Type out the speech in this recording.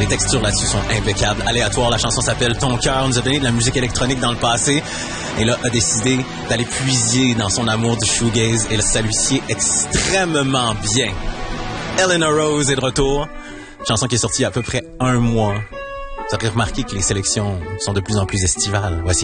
Les textures là-dessus sont impeccables. Aléatoire, la chanson s'appelle Ton cœur. Nous a donné de la musique électronique dans le passé. Et là, a décidé d'aller puiser dans son amour du shoegaze. Et là, ça lui sied extrêmement bien. Eleanor Rose est de retour. Chanson qui est sortie il y a à peu près 1 mois. Vous aurez remarqué que les sélections sont de plus en plus estivales. Voici